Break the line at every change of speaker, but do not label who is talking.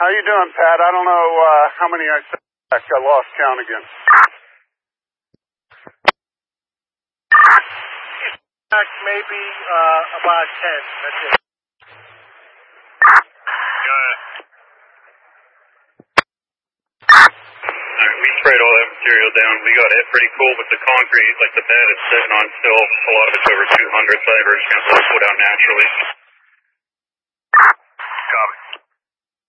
How you doing, Pat? I don't know how many I said. I lost count again.
Maybe about 10. That's it.
We sprayed all that material down. We got hit pretty cool with the concrete. Like the bed is sitting on still. A lot of it's over 200, so we're just going to slow down naturally.